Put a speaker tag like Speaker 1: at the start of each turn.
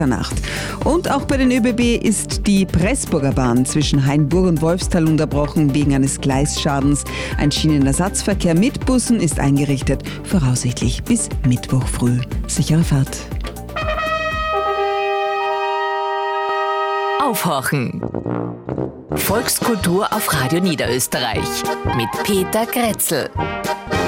Speaker 1: Nacht. Und auch bei den ÖBB ist die Pressburger Bahn zwischen Hainburg und Wolfsthal unterbrochen wegen eines Gleisschadens. Ein Schienenersatzverkehr mit Bussen ist eingerichtet, voraussichtlich bis Mittwoch früh. Sichere Fahrt.
Speaker 2: Aufhorchen. Volkskultur auf Radio Niederösterreich mit Peter Grätzl.